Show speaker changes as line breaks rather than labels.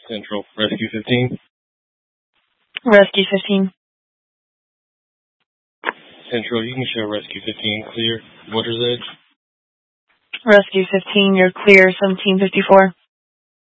Central, Rescue 15.
Rescue 15.
Central, you can show Rescue 15 clear. Water's Edge.
Rescue 15, you're clear, 1754.